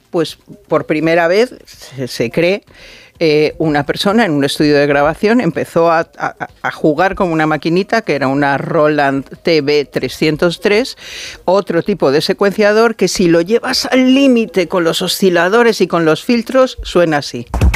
pues por primera vez se cree, una persona en un estudio de grabación empezó a jugar con una maquinita que era una Roland TB-303, otro tipo de secuenciador que si lo llevas al límite con los osciladores y con los filtros suena así.